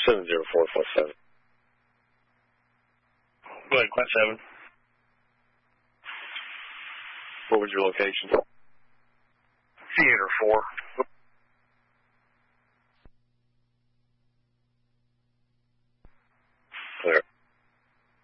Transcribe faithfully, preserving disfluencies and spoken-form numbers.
seven zero four four seven. Go ahead, Quint seven. What was your location? Theater four.